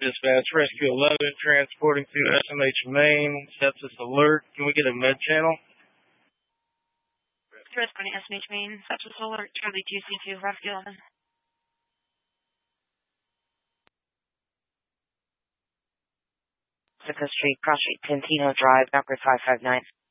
Dispatch, Rescue 11, transporting to SMH Main, sepsis alert. Can we get a med channel? Transporting SMH Main, sepsis alert, Charlie 2C2, Rescue 11. Street, Cross Street, Tantino Drive, Backwards 559.